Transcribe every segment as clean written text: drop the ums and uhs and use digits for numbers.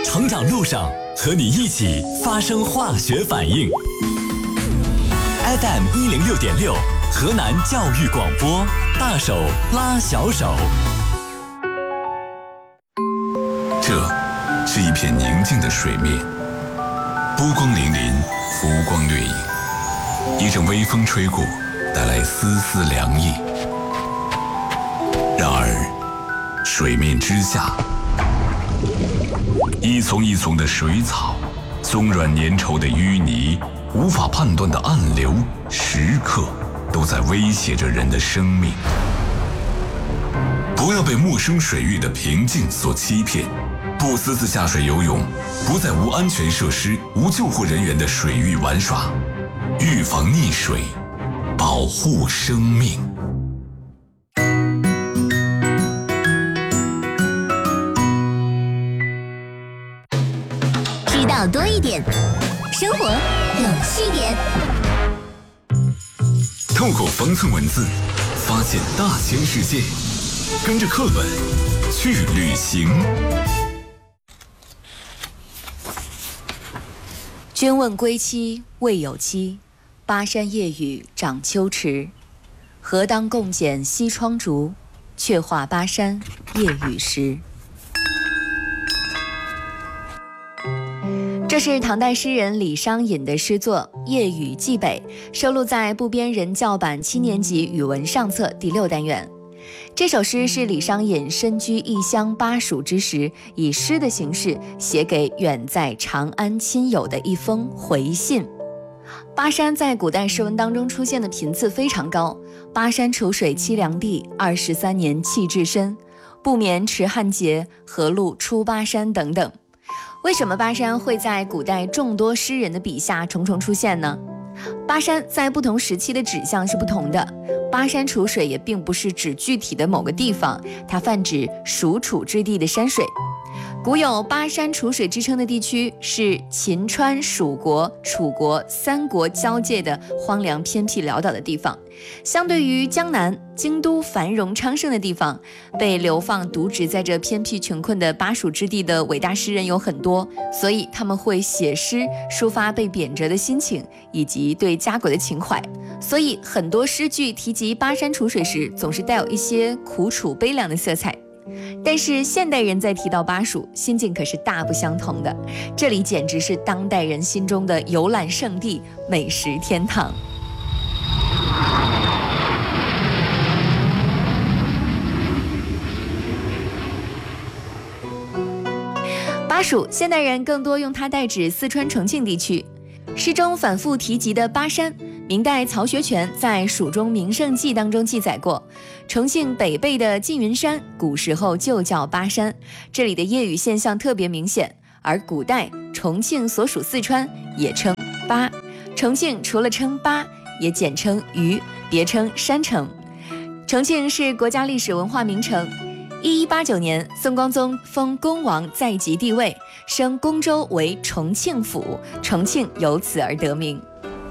成长路上，和你一起发生化学反应。FM106.6，河南教育广播，大手拉小手。 这是一片宁静的水面，波光粼粼，浮光掠影。一阵微风吹过，带来丝丝凉意。然而，水面之下，一丛一丛的水草，松软粘稠的淤泥，无法判断的暗流，时刻都在威胁着人的生命。不要被陌生水域的平静所欺骗，不私自下水游泳，不在无安全设施、无救护人员的水域玩耍，预防溺水，保护生命。 知道多一点，生活有趣点。 透过方寸文字，发现大千世界，跟着课本去旅行。 君问归期未有期，巴山夜雨涨秋池。何当共剪西窗烛，却话巴山夜雨时。这是唐代诗人李商隐的诗作《夜雨寄北》，收录在部编人教版7年级语文上册第6单元。这首诗是李商隐身居异乡巴蜀之时，以诗的形式写给远在长安亲友的一封回信。巴山在古代诗文当中出现的频次非常高，巴山楚水凄凉地，23年弃置身，不眠迟汉节，何路出巴山等等。为什么巴山会在古代众多诗人的笔下重重出现呢？巴山在不同时期的指向是不同的，巴山楚水也并不是指具体的某个地方，它泛指蜀楚之地的山水。古有巴山楚水之称的地区是秦川蜀国、楚国3国交界的荒凉偏僻潦倒的地方。相对于江南、京都繁荣昌盛的地方，被流放独植在这偏僻穷困的巴蜀之地的伟大诗人有很多，所以他们会写诗抒发被贬谪的心情以及对家国的情怀。所以很多诗句提及巴山楚水时，总是带有一些苦楚悲凉的色彩。但是现代人在提到巴蜀，心境可是大不相同的，这里简直是当代人心中的游览胜地、美食天堂。巴蜀现代人更多用它代指四川重庆地区。诗中反复提及的巴山，明代曹学全在《蜀中名胜记》当中记载过，重庆北碚的缙云山古时候就叫巴山，这里的夜雨现象特别明显。而古代重庆所属四川也称巴，重庆除了称巴，也简称渝，别称山城。重庆是国家历史文化名城。1189年，宋光宗封恭王在即帝位，升恭州为重庆府，重庆由此而得名。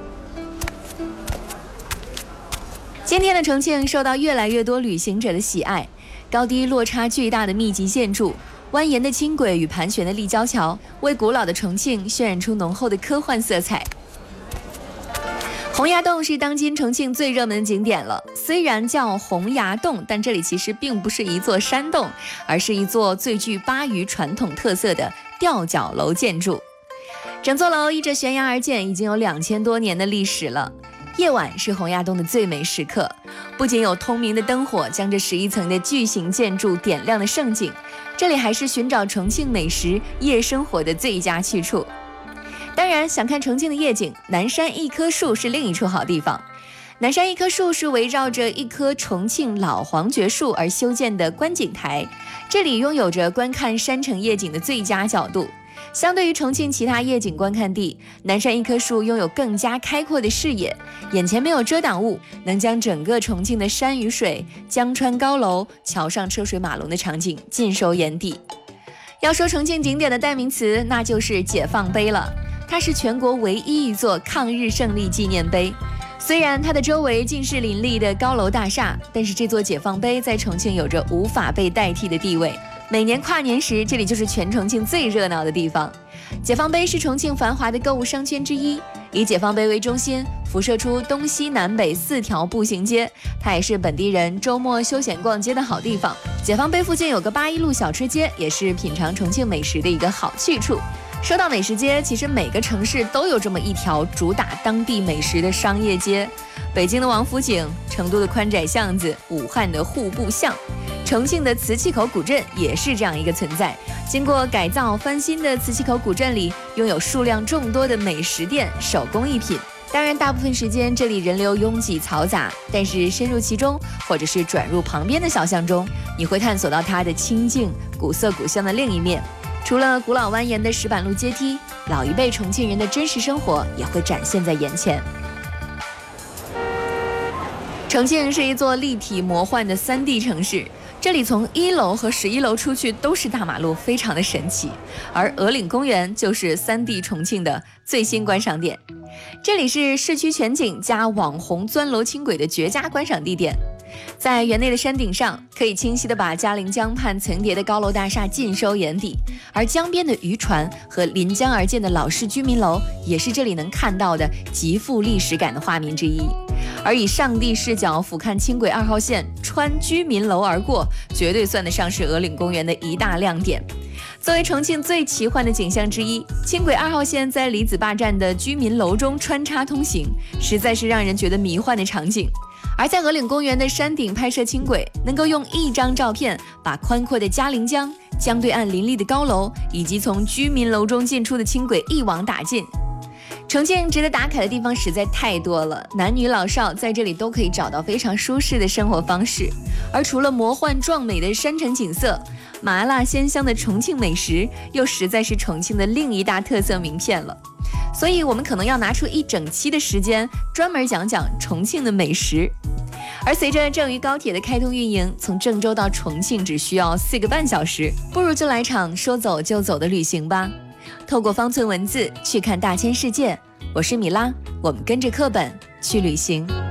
今天的重庆受到越来越多旅行者的喜爱，高低落差巨大的密集建筑，蜿蜒的轻轨与盘旋的立交桥，为古老的重庆渲染出浓厚的科幻色彩。洪崖洞是当今重庆最热门的景点了。虽然叫洪崖洞，但这里其实并不是一座山洞，而是一座最具巴渝传统特色的吊脚楼建筑。整座楼依着悬崖而建，已经有2000多年的历史了。夜晚是洪崖洞的最美时刻，不仅有通明的灯火将这11层的巨型建筑点亮的盛景，这里还是寻找重庆美食、夜生活的最佳去处。当然，想看重庆的夜景，南山一棵树是另一处好地方。南山一棵树是围绕着一棵重庆老黄桷树而修建的观景台，这里拥有着观看山城夜景的最佳角度。相对于重庆其他夜景观看地，南山一棵树拥有更加开阔的视野，眼前没有遮挡物，能将整个重庆的山与水、江川高楼、桥上车水马龙的场景尽收眼底。要说重庆景点的代名词，那就是解放碑了。它是全国唯一一座抗日胜利纪念碑。虽然它的周围尽是林立的高楼大厦，但是这座解放碑在重庆有着无法被代替的地位。 每年跨年时，这里就是全重庆最热闹的地方。解放碑是重庆繁华的购物商圈之一，以解放碑为中心，辐射出东西南北4条步行街，它也是本地人周末休闲逛街的好地方。解放碑附近有个8一路小吃街，也是品尝重庆美食的一个好去处。说到美食街，其实每个城市都有这么一条主打当地美食的商业街。北京的王府井，成都的宽窄巷子，武汉的户部巷，重庆的磁器口古镇也是这样一个存在。经过改造翻新的磁器口古镇里，拥有数量众多的美食店、手工艺品。当然，大部分时间这里人流拥挤嘈杂，但是深入其中，或者是转入旁边的小巷中，你会探索到它的清静、古色古香的另一面。除了古老蜿蜒的石板路阶梯，老一辈重庆人的真实生活也会展现在眼前。重庆是一座立体魔幻的3D 城市，这里从1楼和11楼出去都是大马路，非常的神奇。而鹅岭公园就是3D 重庆的最新观赏点，这里是市区全景加网红钻楼轻轨的绝佳观赏地点。在园内的山顶上，可以清晰地把嘉陵江畔层叠的高楼大厦尽收眼底，而江边的渔船和临江而建的老式居民楼，也是这里能看到的极富历史感的画面之一。而以上帝视角俯瞰轻轨2号线穿居民楼而过，绝对算得上是鹅岭公园的一大亮点。作为重庆最奇幻的景象之一，轻轨2号线在李子坝站的居民楼中穿插通行，实在是让人觉得迷幻的场景。而在鹅岭公园的山顶拍摄轻轨，能够用一张照片把宽阔的嘉陵江、江对岸林立的高楼，以及从居民楼中进出的轻轨一网打尽。重庆值得打卡的地方实在太多了，男女老少在这里都可以找到非常舒适的生活方式。而除了魔幻壮美的山城景色，麻辣鲜香的重庆美食又实在是重庆的另一大特色名片了。所以我们可能要拿出一整期的时间专门讲讲重庆的美食。而随着郑渝高铁的开通运营，从郑州到重庆只需要4个半小时，不如就来场说走就走的旅行吧。透过方寸文字去看大千世界，我是米拉，我们跟着课本去旅行。